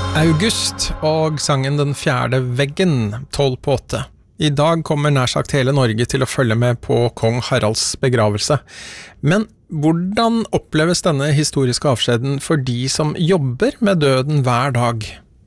August og sangen Den fjerde veggen, 7:12. I dag kommer nær sagt hele Norge til å følge med på kong Haralds begravelse. Men hvordan oppleves denne historiske avskjeden for de som jobber med døden hver dag?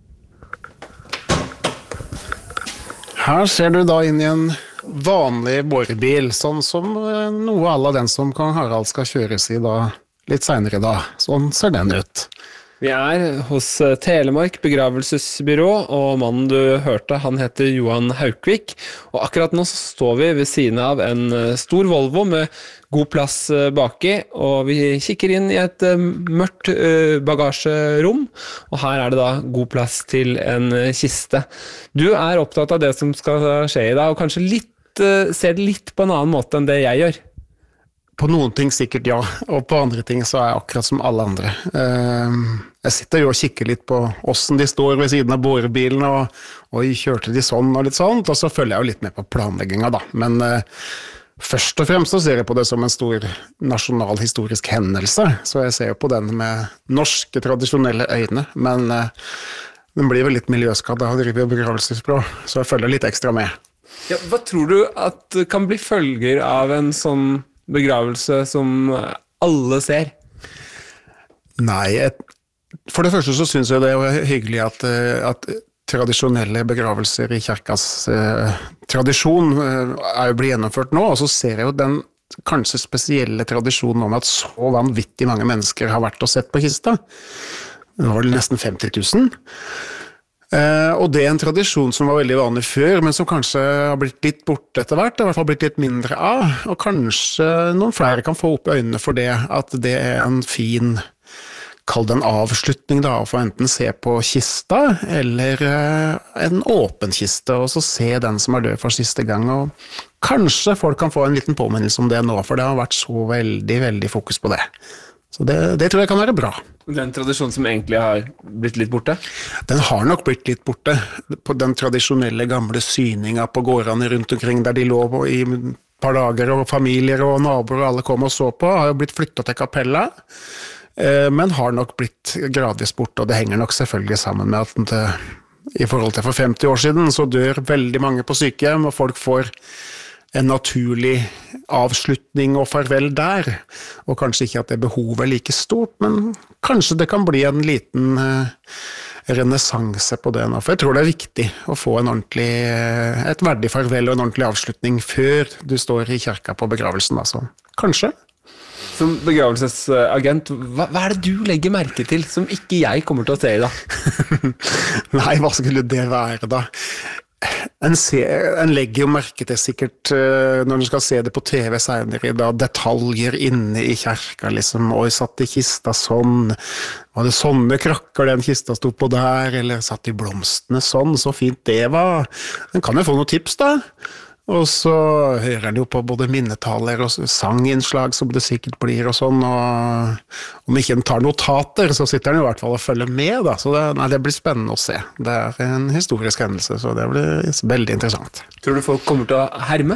Her ser du da inn i en vanlig borebil, sånn som noe av den som kong Harald skal kjøres i da, litt senere da. Sånn ser den ut. Vi hos Telemark begravelsesbyrå, og mannen du hørte, han heter Johan Haukvik. Og akkurat nå så står vi ved siden av en stor Volvo med god plass baki, og vi kikker inn i et mørkt bagasjerom, og her er det da god plass til en kiste. Du er opptatt av det som skal skje i dag, og kanskje ser det litt på en annen måte enn det jeg gjør. På noen ting sikkert ja, og på andre ting så er jeg akkurat som alle andre. Jeg sitter jo og kikker litt på hvordan de står ved siden av borebilen, og kjørte de sånn og litt sånt, og så følger jeg jo litt med på planleggingen da. Men først og fremst så ser jeg på det som en stor nasjonal historisk hendelse, så jeg ser jo på den med norske tradisjonelle øyne, men den blir vel litt miljøskadd av å drive begravelsesbyrå, så jeg følger litt ekstra med. Ja, hva tror du at kan bli følger av en sånn begravelse som alle ser? Nei, for det første så synes jeg det er hyggelig at tradisjonelle begravelser i kirkas tradisjon blir gjennomført nå, og så ser jeg jo den kanskje spesielle tradisjonen om at så vanvittig mange mennesker har vært og sett på kista. Det var vel nesten 50 000. Og det er en tradisjon som var veldig vanlig før, men som kanskje har blitt litt borte etter hvert, i hvert fall blitt litt mindre av, og kanskje noen flere kan få opp øynene for det, at det er en fin, kall det en avslutning da, å få enten se på kista, eller en åpen kiste, og så se den som er død for siste gang, og kanskje folk kan få en liten påminnelse om det nå, for det har vært så veldig, veldig fokus på det. Så det tror jeg kan være bra. Den tradisjonen som egentlig har blitt litt borte? Den har nok blitt litt borte. På den tradisjonelle gamle syninga på gårdene rundt omkring, der de lå i et par dager, og familier og naboer og alle kom og så på, har jo blitt flyttet til kapella, men har nok blitt gradvis borte, og det henger nok selvfølgelig sammen med at i forhold til for 50 år siden, så dør veldig mange på sykehjem, og folk får en naturlig avslutning og farvel der, og kanskje ikke at det behovet er like stort, men kanskje det kan bli en liten renessanse på det nå, for jeg tror det er viktig å få et verdig farvel og en ordentlig avslutning før du står i kirka på begravelsen, altså. Kanskje. Som begravelsesagent, hva er det du legger merke til som ikke jeg kommer til å se i da? Nei, hva skulle det være da? En legger jo merke til sikkert når du skal se det på TV senere da, detaljer inne i kirka liksom, og satt i kista sånn, var det sånne krakker den kista stod på der, eller satt i blomstene sånn, så fint det var. Den kan jo få noen tips da, og så hører den jo på både minnetaler og sanginnslag som det sikkert blir og sånn, og om ikke den tar notater, så sitter den i hvert fall og følger med da, så det blir spennende å se. Det er en historisk hendelse, så det blir veldig interessant. Tror du folk kommer til å herme?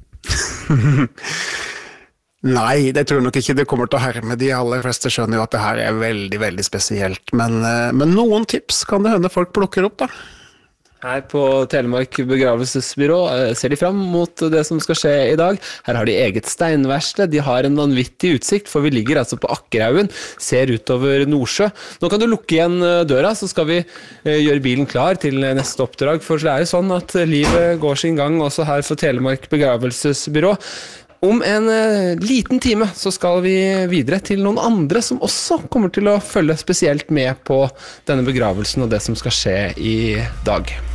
Nei, det tror jeg nok ikke det kommer til å herme. De aller fleste skjønner jo at det her er veldig, veldig spesielt, men noen tips kan det hende folk plukker opp da. Her på Telemark begravelsesbyrå ser de fram mot det som skal skje i dag. Her har de eget steinverksted, de har en vanvittig utsikt, for vi ligger altså på Akkerhaugen, ser utover Nordsjø. Nå kan du lukke igjen døra, så skal vi gjøre bilen klar til neste oppdrag, for det er jo sånn at livet går sin gang også her for Telemark begravelsesbyrå. Om en liten time så skal vi videre til noen andre som også kommer til å følge spesielt med på denne begravelsen og det som skal skje i dag.